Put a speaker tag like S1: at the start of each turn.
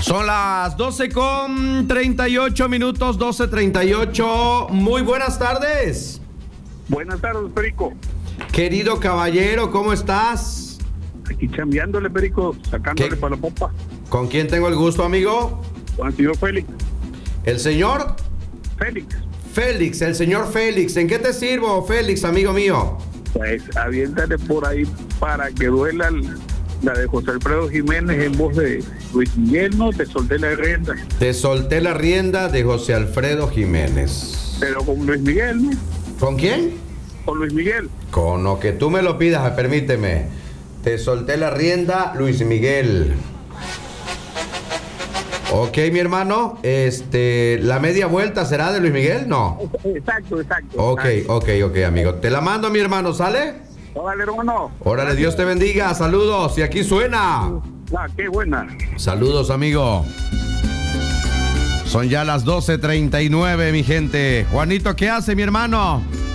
S1: Son las 12:38, 12:38. Muy buenas tardes.
S2: Buenas tardes, Perico.
S1: Querido caballero, ¿cómo estás?
S2: Aquí chambeándole, Perico, sacándole para la popa.
S1: ¿Con quién tengo el gusto, amigo?
S2: Con el señor Félix.
S1: ¿El señor?
S2: Félix.
S1: Félix, el señor Félix. ¿En qué te sirvo, Félix, amigo mío?
S2: Pues aviéntate por ahí para que duela la de José Alfredo Jiménez en voz de Luis Miguel, ¿no? Te solté la rienda.
S1: Te solté la rienda de José Alfredo Jiménez.
S2: Pero con Luis Miguel, ¿no?
S1: ¿Con quién?
S2: Con Luis Miguel.
S1: Con lo que tú me lo pidas, permíteme. Te solté la rienda, Luis Miguel. Ok,
S2: Exacto.
S1: ¿La media vuelta será de Luis Miguel? No.
S2: Exacto.
S1: Ok, amigo. Te la mando, mi hermano, ¿sale?
S2: Órale, hermano.
S1: Órale, Dios te bendiga. Saludos. Y aquí suena.
S2: Qué buena.
S1: Saludos, amigo. Son ya las 12:39, mi gente. Juanito, ¿qué hace, mi hermano?